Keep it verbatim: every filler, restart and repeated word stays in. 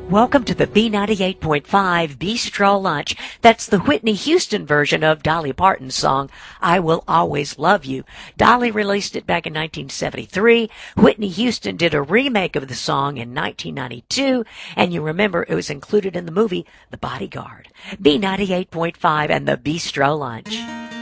Welcome to the B ninety-eight point five Bistro Lunch. That's the Whitney Houston version of Dolly Parton's song, I Will Always Love You. Dolly released it back in nineteen seventy-three. Whitney Houston did a remake of the song in nineteen ninety-two. And you remember it was included in the movie The Bodyguard. B ninety-eight point five and the Bistro Lunch.